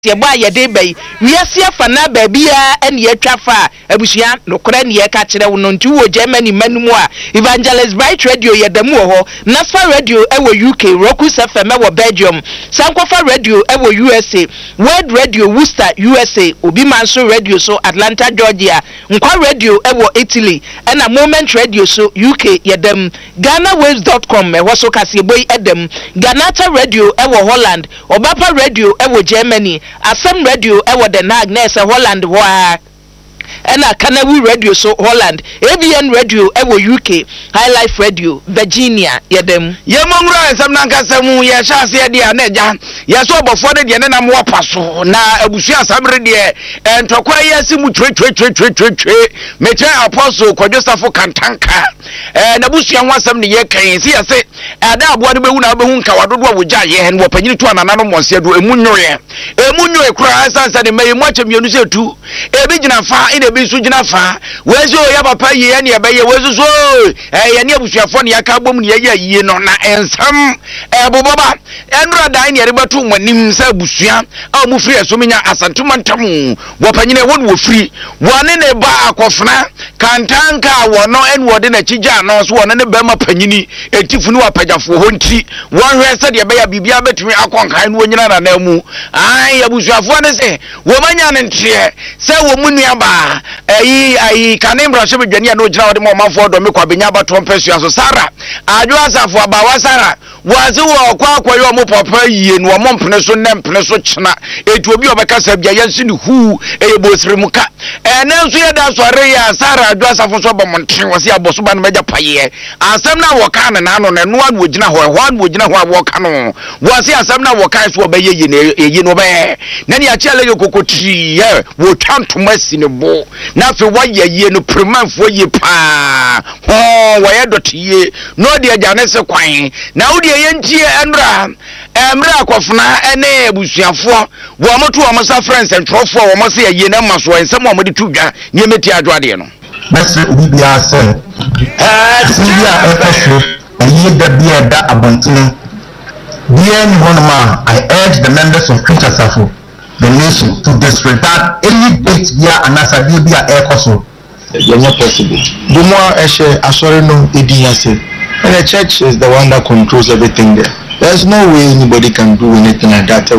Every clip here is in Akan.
ye ba ye de bai wiase afa na ba bia ene atwa fa abusua nokora ne ye ka kire wo no ntu wo Germany manum a Evangelist Bright Radio ye damu ho Nasfa Radio ewo UK Roku FM ewo Belgium Sankofa Radio ewo USA World Radio Worcester USA Obi Manso Radio so Atlanta Georgia Nkwa Radio ewo Italy ena Moment Radio so UK ye dam GhanaWaves.com ewo so kase boy edam Ganata Radio ewo Holland Obapa Radio ewo Germany Asam Radio ewo Den Haag na Holland wa ena Kanawu Radio so Holland ABN Radio ewo UK High Life Radio Virginia yedem yemongro ensam na nkasemu ye hyase de aneja ye so obofo de ne nam wopaso na abusu asamre de entokwa yesi mu twe meche apostle Kwadwosafo Kantanka na busu ya nwasam ne ye kan si yese ada aboa de behu na behu nka wadodo awogya ye ne wopanyini to anana monse do emunyoye kura asansa de meyi moche mienu setu ebi gina fa ina bi su gina fa wezo ya papa ye ne ebeye wezo so ye ne abusuafo ne aka bom ne ye yie no na ensam boboba enra dan ne rebatu manim sa abusua a mu firi esomenya asantuma ntam wopanyine won wo firi wone ne ba akofna Kantanka wono en wode na chigya no so wone ne ba ma panyini etifu ne wapagafo ho nti won hwe se de beya bibia betumi akonkan no wonyina na mu ai abusuafo ne se wo manya ne ntie se wo munua ba ayi kanembra hye bedwane ya no gyina wode mo manfo do me kwabenya bato mpesua so Sara adwo asafo abawa Sara wazi wo kwa akoyo mo papa yie no mo mpene so ne mpene so kyena etu obi obekasa bia yansi ne hu eyebosirimuka enenso ye da sore ya Sara adwo asafo so bomonten wose aboso ba no meja paye asem na wo kan na no ne no anu ogina ho anu ogina ho abo kan no wose asem na wo kan so obeye ye no be na ne achele ye kokoti ye wo twantoma sine bo na fe waye ye no premanfo ye pa ho waye dotiye no de agane se kwan na wo de ye ntie enra emra akofna ene abusuafo wo moto wo sa friends entrofo wo mo se ye na maso ensem wo mo de tudwa ne meti adwade no Messi Ubibia said, Sylvia Efeso, a year that beer that abandoned. Dear Honma, I urge the members of Christian Safo, the nation, to disregard any date via an Asabia air coso. You're not possible. The more Asorino Idiase, and the church is the one that controls everything there. There's no way anybody can do anything like that.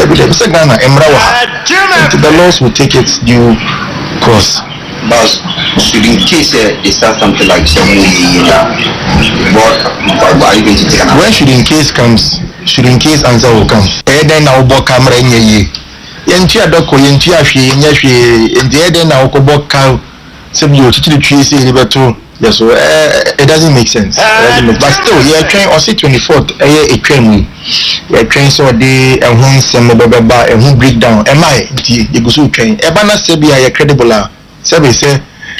The laws will take its due course. But should in case they start something like some movie, what are you going to take? When should in case comes, should in case answer will come. Then now book camera in ye. Yentia doko yentia she and the then now book cow. Some you to the trees in the yes, so it doesn't make sense. But still, you're train or say 24th, a train. You're train so day and one some and who break down. Am I? You go so train. Ebana Sebia, you're credible. Sabe say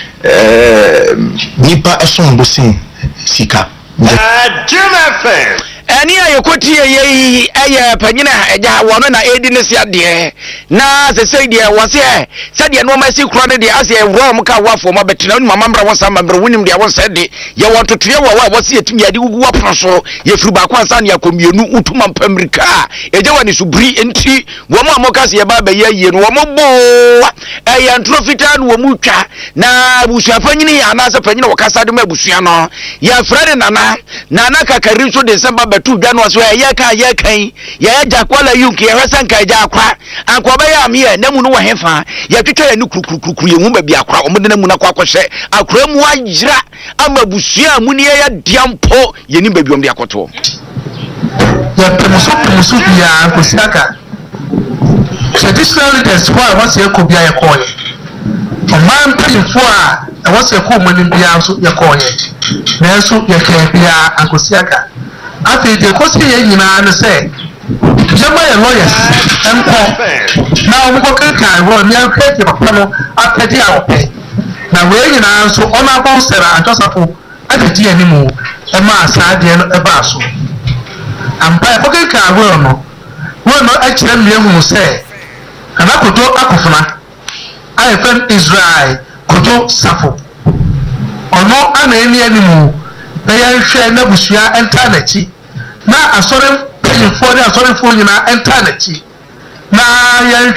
nipa eson bosin sika Jennifer eni ayekoti ye panyina eja wono na edi ne sia de na se de wose se de no ma si kro ne de ase rom ka wafo ma betina mama mbra wonsa ma mbra wonim de wonsa de ye wontotoye wa wose yetimi ade gugu waproso ye furu ba kwansa ne akomienu utuma mpamirika eja wani subri enti wo ma mokase ye ba ye no wo mo bo entrofita no wo mu twa na busua panyini anase panyina wokasa de ma busua no ya frede nana kakari so de semba betu dwa no so ye kan ye jakwala yunki ye hwesan ka ja akwa ankoba ya me na mu no wo hefa ye twetwa ya nu krukru ye hu ba bi akwa o mede na mu na kwa kwhye akra mu ajira ama busua mu ne ye diampo ye ni ba bi om de akoto ya premuso ya kosiaka traditionally that's why what's ye ko bia ye koye o man pifo a what's ye ko mani bia so ye koye na so ye kan bia akosiaka afi de kosi ye nyina no say jama ye lawyers enko na o ko kan ro mi an pete papa no apedi a ope na we nyina so ona bon sera antosafo apedi animu e ma asade no e ba so ampa ko kan ro no a kire mi hu say anakoto akofuna I friend Israel koto safo ono ana eni animu na ya hwe na busua enta na chi na asore payifo na asore fo nyina enta na chi na